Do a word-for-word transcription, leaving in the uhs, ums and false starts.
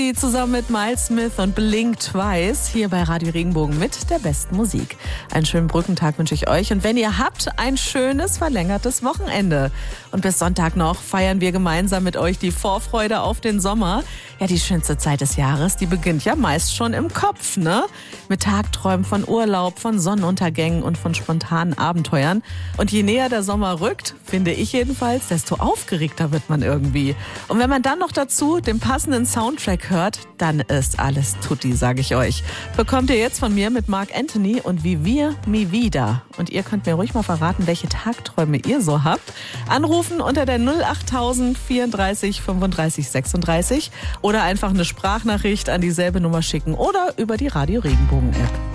Zusammen mit Miles Smith und Blink Twice hier bei Radio Regenbogen mit der besten Musik. Einen schönen Brückentag wünsche ich euch und wenn ihr habt, ein schönes verlängertes Wochenende. Und bis Sonntag noch feiern wir gemeinsam mit euch die Vorfreude auf den Sommer. Ja, die schönste Zeit des Jahres, die beginnt ja meist schon im Kopf, ne? Mit Tagträumen von Urlaub, von Sonnenuntergängen und von spontanen Abenteuern. Und je näher der Sommer rückt, finde ich jedenfalls, desto aufgeregter wird man irgendwie. Und wenn man dann noch dazu den passenden Soundtrack hört, dann ist alles tutti, sage ich euch. Bekommt ihr jetzt von mir mit Marc Anthony und Wie wir, mi wieder. Und ihr könnt mir ruhig mal verraten, welche Tagträume ihr so habt. Anrufen unter der null achttausend vierunddreißig fünfunddreißig sechsunddreißig oder einfach eine Sprachnachricht an dieselbe Nummer schicken oder über die Radio Regenbogen App.